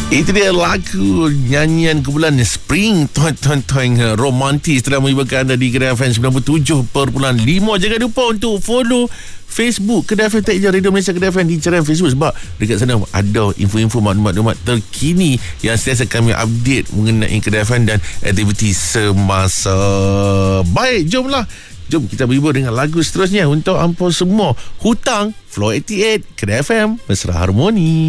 Itu dia lagu nyanyian kumpulan Spring Toing romantis telah melibatkan anda di Kedai FM 97.5. Jangan lupa untuk follow Facebook Kedai FM Tak Hijau, Radio Malaysia Kedai FM di caran Facebook, sebab dekat sana ada info-info, maklumat-maklumat terkini yang sentiasa kami update mengenai Kedai FM dan aktiviti semasa. Baik, jom kita berhibur dengan lagu seterusnya untuk ampun semua hutang. Floor 88 Kedai FM, Mesra Harmoni.